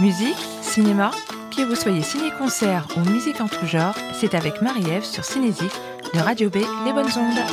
Musique, cinéma, que vous soyez ciné-concert ou musique en tout genre, c'est avec Marie-Ève sur Cinésique de Radio B, les bonnes ondes.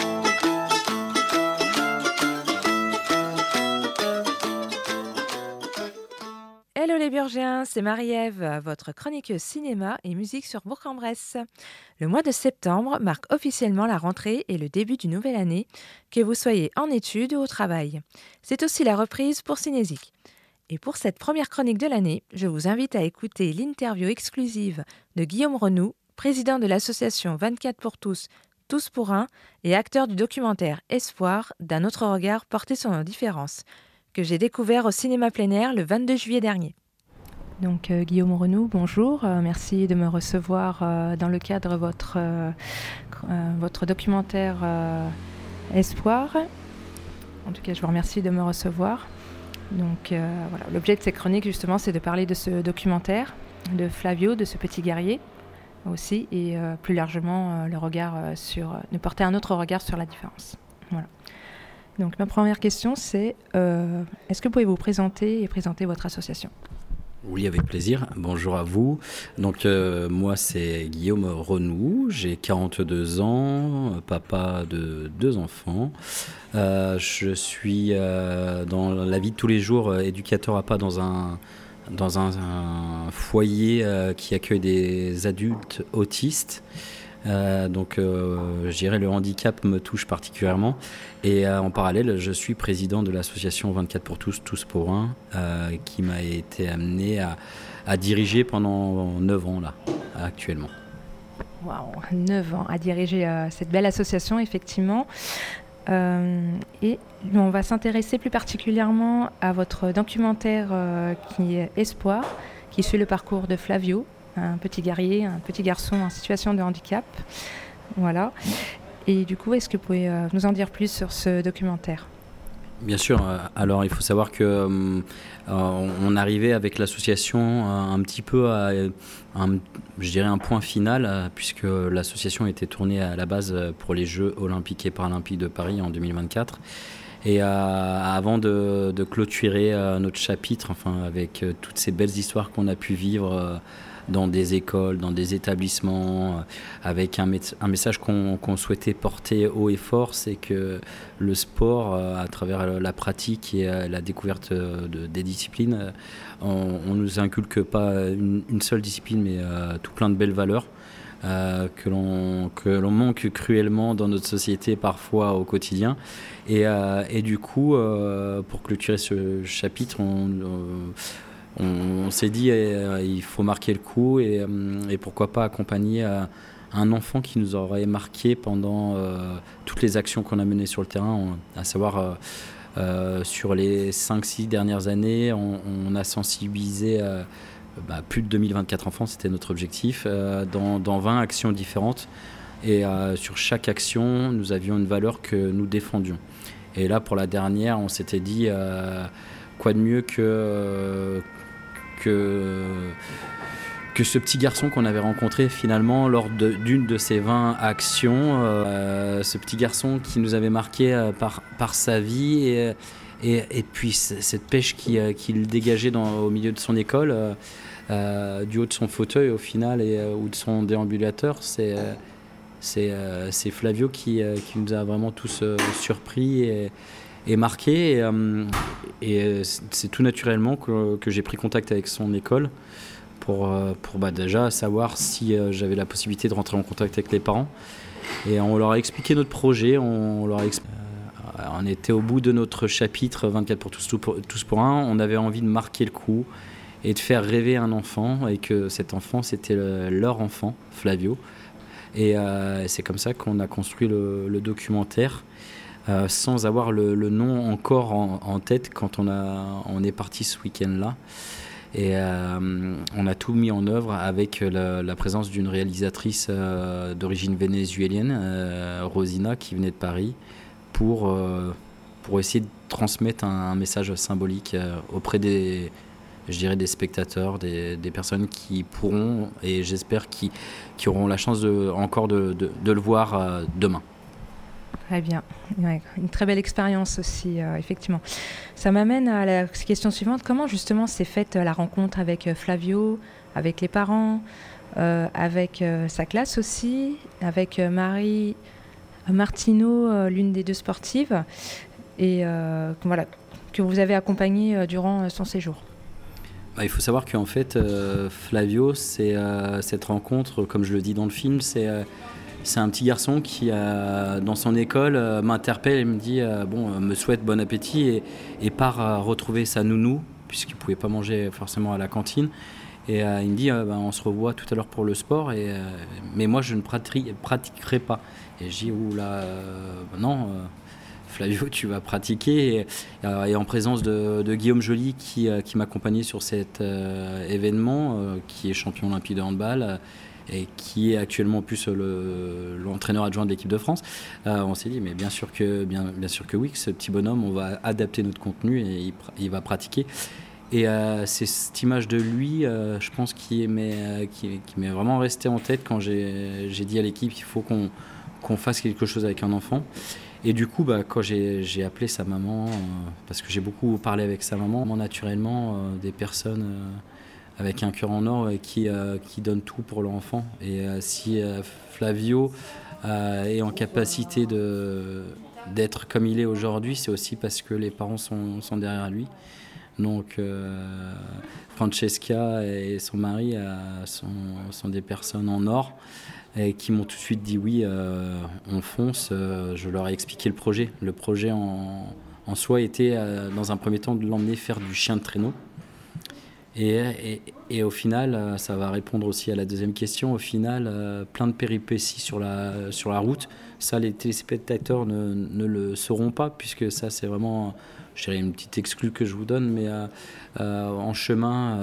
Hello les Burgiens, c'est Marie-Ève, votre chroniqueuse cinéma et musique sur Bourg-en-Bresse. Le mois de septembre marque officiellement la rentrée et le début d'une nouvelle année, que vous soyez en études ou au travail. C'est aussi la reprise pour Cinésique. Et pour cette première chronique de l'année, je vous invite à écouter l'interview exclusive de Guillaume Renoux, président de l'association 24 pour tous, tous pour un, et acteur du documentaire Espoir, d'un autre regard porté sur nos différences, que j'ai découvert au cinéma plein air le 22 juillet dernier. Donc Guillaume Renoux, bonjour, merci de me recevoir dans le cadre de votre documentaire Espoir. En tout cas, je vous remercie de me recevoir. Donc voilà, l'objet de cette chronique justement, c'est de parler de ce documentaire, de Flavio, de ce petit guerrier aussi, et plus largement de porter un autre regard sur la différence. Voilà. Donc ma première question, c'est est-ce que vous pouvez vous présenter et présenter votre association ? Oui, avec plaisir. Bonjour à vous. Donc moi, c'est Guillaume Renoux. J'ai 42 ans, papa de 2 enfants. Je suis dans la vie de tous les jours éducateur à pas dans un foyer qui accueille des adultes autistes. Donc je dirais le handicap me touche particulièrement et en parallèle je suis président de l'association 24 pour tous, tous pour un qui m'a été amené à diriger pendant 9 ans là actuellement. Waouh, 9 ans à diriger cette belle association effectivement. Et on va s'intéresser plus particulièrement à votre documentaire qui est Espoir, qui suit le parcours de Flavio, un petit guerrier, un petit garçon en situation de handicap. Voilà. Et du coup, est-ce que vous pouvez nous en dire plus sur ce documentaire ? Bien sûr. Alors, il faut savoir que on arrivait avec l'association un petit peu à un point final, puisque l'association était tournée à la base pour les Jeux olympiques et paralympiques de Paris en 2024. Et avant de clôturer notre chapitre, avec toutes ces belles histoires qu'on a pu vivre dans des écoles, dans des établissements, avec un message qu'on souhaitait porter haut et fort, c'est que le sport, à travers la pratique et la découverte des disciplines, on nous inculque pas une seule discipline, mais tout plein de belles valeurs que l'on manque cruellement dans notre société parfois au quotidien. Et du coup, pour clôturer ce chapitre, on s'est dit il faut marquer le coup et pourquoi pas accompagner un enfant qui nous aurait marqué pendant toutes les actions qu'on a menées sur le terrain, à savoir sur les 5-6 dernières années, on a sensibilisé plus de 2024 enfants, c'était notre objectif, dans 20 actions différentes. Et sur chaque action, nous avions une valeur que nous défendions. Et là, pour la dernière, on s'était dit quoi de mieux que ce petit garçon qu'on avait rencontré finalement lors d'une de ces 20 actions, ce petit garçon qui nous avait marqué par sa vie et puis cette pêche qu'il dégageait au milieu de son école, du haut de son fauteuil au final ou de son déambulateur, c'est Flavio qui nous a vraiment tous surpris et marqué. Et c'est tout naturellement que j'ai pris contact avec son école pour déjà savoir si j'avais la possibilité de rentrer en contact avec les parents. Et on leur a expliqué notre projet, on était au bout de notre chapitre 24 pour tous pour un. On avait envie de marquer le coup et de faire rêver un enfant, et que cet enfant, c'était leur enfant, Flavio. Et c'est comme ça qu'on a construit le documentaire, sans avoir le nom encore en tête quand on est parti ce week-end-là. Et on a tout mis en œuvre avec la présence d'une réalisatrice d'origine vénézuélienne, Rosina, qui venait de Paris, pour essayer de transmettre un message symbolique auprès des spectateurs, des personnes qui pourront, et j'espère qui auront la chance de le voir demain. Très bien. Ouais, une très belle expérience aussi, effectivement. Ça m'amène à la question suivante. Comment justement s'est faite la rencontre avec Flavio, avec les parents, avec sa classe aussi, avec Marie Martineau, l'une des deux sportives, et voilà, que vous avez accompagnée durant son séjour? Il faut savoir qu'en fait, Flavio, c'est cette rencontre, comme je le dis dans le film, c'est un petit garçon qui, dans son école, m'interpelle et me dit me souhaite bon appétit et part retrouver sa nounou, puisqu'il ne pouvait pas manger forcément à la cantine. Et il me dit on se revoit tout à l'heure pour le sport, mais moi je ne pratiquerai pas. Et je dis oula, non. Flavio, tu vas pratiquer. Et en présence de Guillaume Joly qui m'accompagnait sur cet événement, qui est champion olympique de handball et qui est actuellement en plus l'entraîneur adjoint de l'équipe de France, on s'est dit mais bien sûr que oui, que ce petit bonhomme, on va adapter notre contenu et il va pratiquer. Et c'est cette image de lui, je pense, qui m'est vraiment resté en tête quand j'ai dit à l'équipe qu'il faut qu'on fasse quelque chose avec un enfant. Et du coup, quand j'ai appelé sa maman, parce que j'ai beaucoup parlé avec sa maman, naturellement, des personnes avec un cœur en or et qui donnent tout pour leur enfant. Et si Flavio est en capacité d'être comme il est aujourd'hui, c'est aussi parce que les parents sont derrière lui. Donc Francesca et son mari sont des personnes en or et qui m'ont tout de suite dit oui, on fonce. Je leur ai expliqué le projet. Le projet en soi était dans un premier temps de l'emmener faire du chien de traîneau. Et au final, ça va répondre aussi à la deuxième question, au final, plein de péripéties sur la route. Ça, les téléspectateurs ne le sauront pas, puisque ça, c'est vraiment, je dirais, une petite exclue que je vous donne, mais en chemin,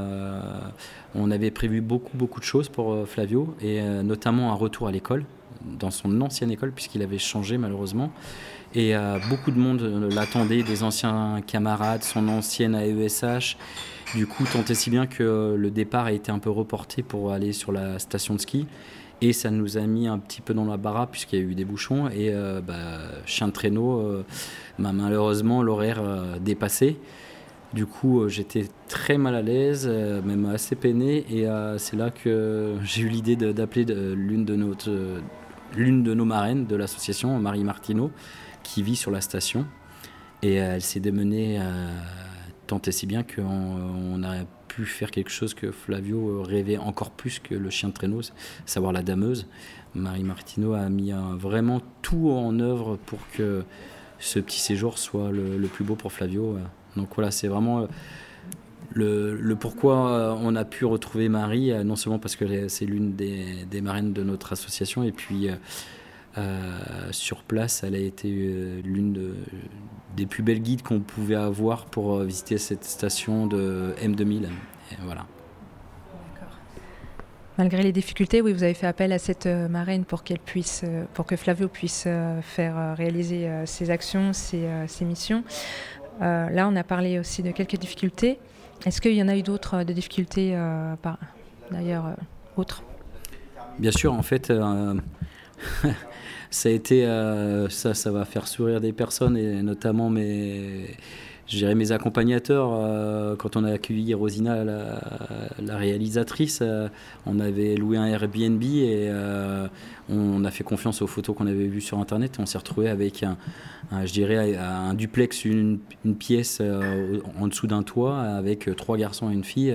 on avait prévu beaucoup de choses pour Flavio, et notamment un retour à l'école, dans son ancienne école, puisqu'il avait changé malheureusement. Et beaucoup de monde l'attendait, des anciens camarades, son ancienne AESH. Du coup, tant et si bien que le départ a été un peu reporté pour aller sur la station de ski. Et ça nous a mis un petit peu dans la baraque puisqu'il y a eu des bouchons. Et chien de traîneau, malheureusement, l'horaire dépassé. Du coup, j'étais très mal à l'aise, même assez peiné. Et c'est là que j'ai eu l'idée d'appeler l'une de nos marraines de l'association, Marie Martineau, qui vit sur la station. Et elle s'est démenée tant et si bien qu'on a pu faire quelque chose que Flavio rêvait encore plus que le chien de traîneau, savoir la dameuse. Marie Martineau a mis vraiment tout en œuvre pour que ce petit séjour soit le plus beau pour Flavio. Donc voilà, c'est vraiment le pourquoi on a pu retrouver Marie, non seulement parce que c'est l'une des marraines de notre association, et puis sur place, elle a été l'une des plus belles guides qu'on pouvait avoir pour visiter cette station de M2000. Et voilà. D'accord. Malgré les difficultés, oui, vous avez fait appel à cette marraine pour que Flavio puisse faire réaliser ses actions, ses missions. Là, on a parlé aussi de quelques difficultés. Est-ce qu'il y en a eu d'autres de difficultés, autres ? Bien sûr, en fait, ça a été, ça va faire sourire des personnes, et notamment mes accompagnateurs. Quand on a accueilli Rosina, la réalisatrice, on avait loué un Airbnb et on a fait confiance aux photos qu'on avait vues sur Internet. On s'est retrouvé avec un duplex, une pièce en dessous d'un toit avec 3 garçons et une fille.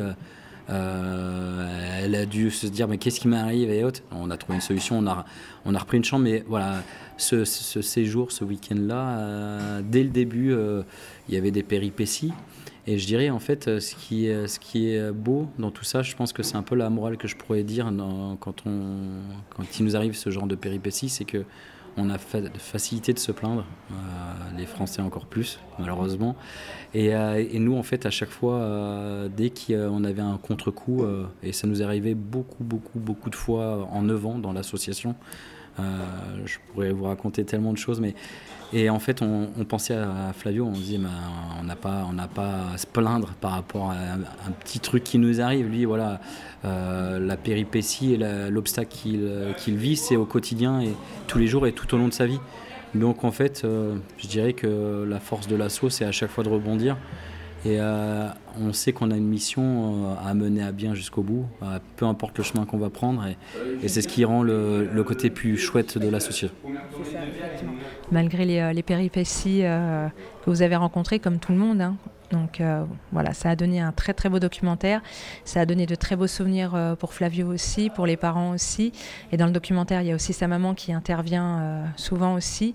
Elle a dû se dire mais qu'est-ce qui m'arrive et autres. On a trouvé une solution, on a repris une chambre, mais voilà, ce séjour, ce week-end-là, dès le début, il y avait des péripéties. Et je dirais en fait, ce qui est beau dans tout ça, je pense que c'est un peu la morale que je pourrais dire quand il nous arrive ce genre de péripéties, c'est que on a facilité de se plaindre, les Français encore plus, malheureusement. Et nous, en fait, à chaque fois, dès qu'on avait un contre-coup, et ça nous est arrivé beaucoup de fois en 9 ans dans l'association, je pourrais vous raconter tellement de choses, et en fait, on pensait à Flavio, on se disait, on n'a pas à se plaindre par rapport à un petit truc qui nous arrive. Lui, voilà, la péripétie et l'obstacle qu'il vit, c'est au quotidien et tous les jours et tout au long de sa vie. Donc en fait, je dirais que la force de l'assaut, c'est à chaque fois de rebondir. Et on sait qu'on a une mission à mener à bien jusqu'au bout, peu importe le chemin qu'on va prendre. Et c'est ce qui rend le côté plus chouette de l'association. C'est ça, effectivement. Malgré les péripéties que vous avez rencontrées, comme tout le monde, hein. Donc voilà, ça a donné un très très beau documentaire. Ça a donné de très beaux souvenirs pour Flavio aussi, pour les parents aussi. Et dans le documentaire, il y a aussi sa maman qui intervient souvent aussi.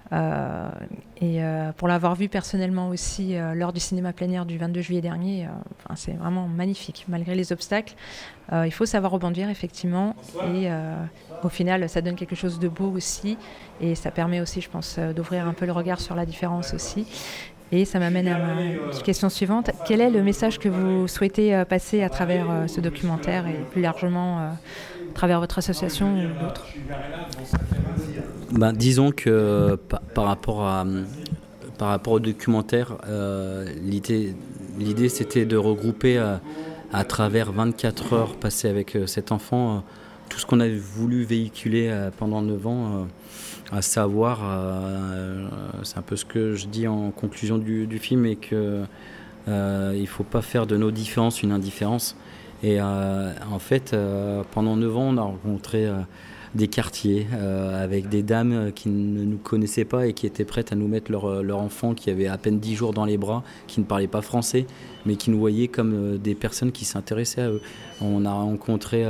Pour l'avoir vu personnellement aussi lors du cinéma plein air du 22 juillet dernier, c'est vraiment magnifique. Malgré les obstacles, il faut savoir rebondir effectivement. Et au final, ça donne quelque chose de beau aussi. Et ça permet aussi, je pense, d'ouvrir un peu le regard sur la différence aussi. Et ça m'amène à ma question suivante. Quel est le message que vous souhaitez passer à travers ce documentaire et plus largement à travers votre association ou d'autres ? Disons que par rapport au documentaire, l'idée c'était de regrouper à travers 24 heures passées avec cet enfant tout ce qu'on a voulu véhiculer pendant 9 ans. À savoir, c'est un peu ce que je dis en conclusion du film, et que il ne faut pas faire de nos différences une indifférence. Et en fait, pendant 9 ans, on a rencontré des quartiers avec des dames qui ne nous connaissaient pas et qui étaient prêtes à nous mettre leur enfant qui avait à peine 10 jours dans les bras, qui ne parlait pas français, mais qui nous voyaient comme des personnes qui s'intéressaient à eux. On a rencontré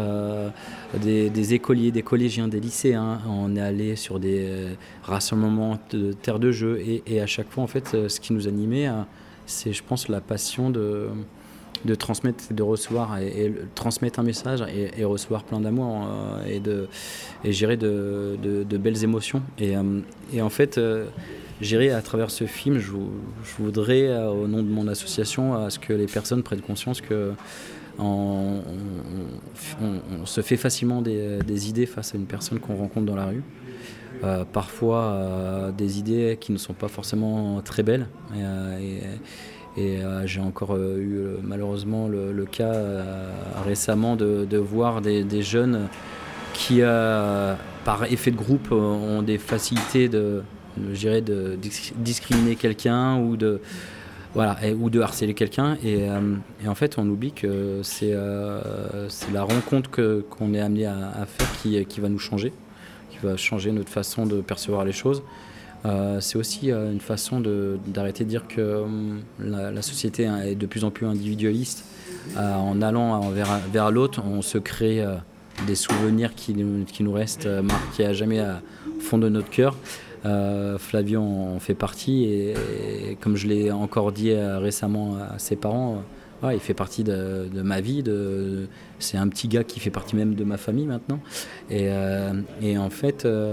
des écoliers, des collégiens, des lycéens. On est allé sur des rassemblements de terre de jeu, et à chaque fois, en fait, ce qui nous animait, c'est, je pense, la passion de transmettre, de recevoir, et transmettre un message et recevoir plein d'amour et gérer de belles émotions. Et en fait, gérer à travers ce film, je voudrais, au nom de mon association, à ce que les personnes prennent conscience que on se fait facilement des idées face à une personne qu'on rencontre dans la rue. Parfois des idées qui ne sont pas forcément très belles. Et j'ai encore eu malheureusement le cas récemment de voir des jeunes qui, par effet de groupe, ont des facilités de discriminer quelqu'un ou de harceler quelqu'un. Et en fait, on oublie que c'est la rencontre qu'on est amené à faire qui va nous changer, qui va changer notre façon de percevoir les choses. C'est aussi une façon d'arrêter de dire que la société est de plus en plus individualiste. En allant vers l'autre, on se crée des souvenirs qui nous restent marqués à jamais au fond de notre cœur. Flavio en fait partie, et comme je l'ai encore dit récemment à ses parents, il fait partie de ma vie. C'est un petit gars qui fait partie même de ma famille maintenant. Et en fait,